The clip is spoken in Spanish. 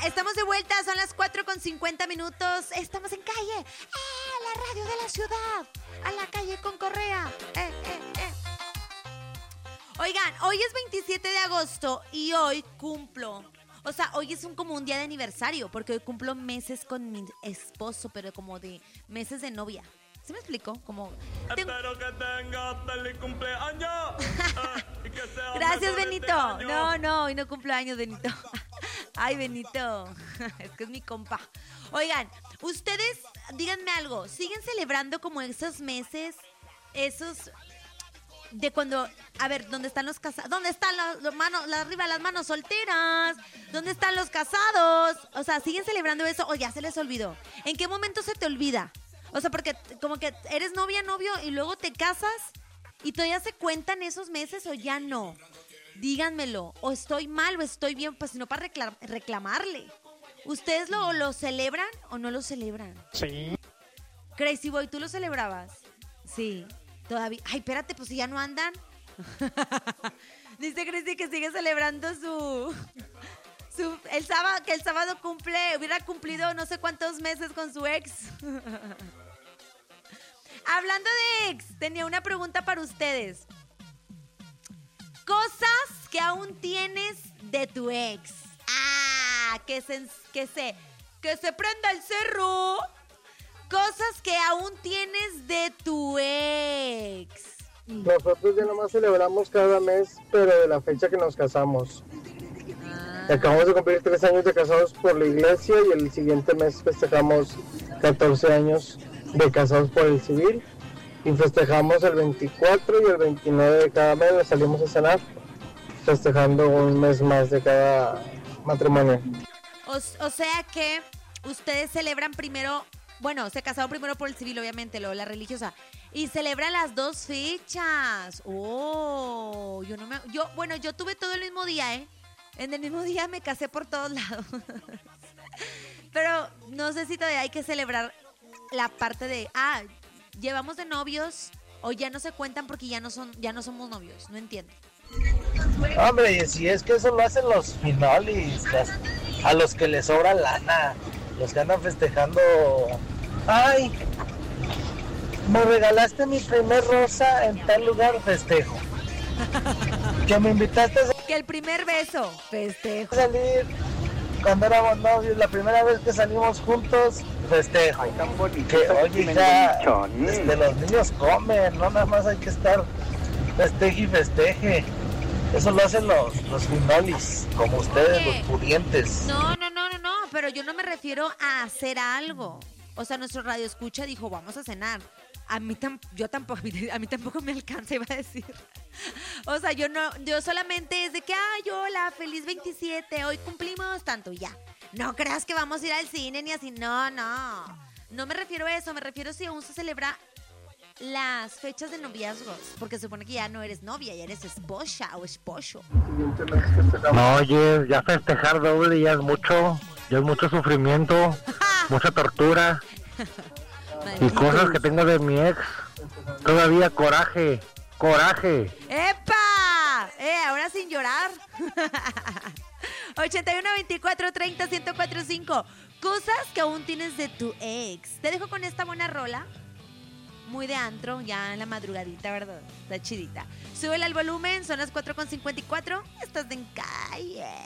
Estamos de vuelta, son las 4:50. Estamos en calle, la radio de la ciudad, a la calle con Correa. Oigan, hoy es 27 de agosto y hoy cumplo. O sea, hoy es como un día de aniversario, porque hoy cumplo meses con mi esposo, pero como de meses de novia. ¿Sí me explico? Como... Espero que tengas feliz cumpleaños. Gracias, Benito. No, hoy no cumplo años, Benito. Ay, Benito. Es que es mi compa. Oigan, ustedes, díganme algo. ¿Siguen celebrando como esos meses? Esos... de cuando, a ver, ¿dónde están los casados? ¿Dónde están las manos, arriba las manos solteras? ¿Dónde están los casados? O sea, ¿siguen celebrando eso o ya se les olvidó? ¿En qué momento se te olvida? O sea, porque como que eres novia, novio y luego te casas y todavía se cuentan esos meses o ya no. Díganmelo, o estoy mal o estoy bien, pues no para reclamarle. ¿Ustedes lo celebran o no lo celebran? Sí. Crazy Boy, ¿tú lo celebrabas? Sí. Todavía. Ay, espérate, pues si ya no andan. Dice Crazy que sigue celebrando el sábado, que el sábado hubiera cumplido no sé cuántos meses con su ex. Hablando de ex, tenía una pregunta para ustedes. Cosas que aún tienes de tu ex. Que se prenda el cerro. Cosas que aún tienes de tu ex. Nosotros ya nomás celebramos cada mes, pero de la fecha que nos casamos. Acabamos de cumplir 3 años de casados por la iglesia y el siguiente mes festejamos 14 años de casados por el civil. Y festejamos el 24 y el 29 de cada mes, nos salimos a cenar, festejando un mes más de cada matrimonio. O sea que ustedes celebran primero, bueno, se casaron primero por el civil, obviamente, luego la religiosa, y celebran las dos fechas. Yo tuve todo el mismo día, En el mismo día me casé por todos lados. Pero no sé si todavía hay que celebrar la parte de, llevamos de novios o ya no se cuentan porque ya no somos novios. No entiendo. Hombre, y si es que eso lo hacen los finolis, a los que les sobra lana, los que andan festejando. Ay, me regalaste mi primer rosa en tal lugar, festejo. Que me invitaste Que el primer beso, festejo. a salir cuando éramos novios, la primera vez que salimos juntos, festejo. Ay, tan bonito. Que oye, hija, Mendichón. los niños comen, no nada más hay que estar festeje y festeje. Eso lo hacen los finolis, como ustedes, Oye, los pudientes. No, pero yo no me refiero a hacer algo. O sea, nuestro radio escucha dijo, vamos a cenar. A mí tampoco me alcanza, iba a decir. O sea, yo solamente es de que, hola, feliz 27, hoy cumplimos tanto, ya. No creas que vamos a ir al cine ni así, no. No me refiero a eso, me refiero si aún se celebra las fechas de noviazgos, porque se supone que ya no eres novia, ya eres esposa o esposo. No, oye, ya festejar doble ya es mucho sufrimiento, mucha tortura y cosas que tengo de mi ex. Todavía coraje. ¡Epa! Ahora sin llorar. 81-24-30-1045. Cosas que aún tienes de tu ex. Te dejo con esta buena rola. Muy de antro, ya en la madrugadita, ¿verdad? Está chidita. Súbele al volumen, son las 4:54. Estás en calle.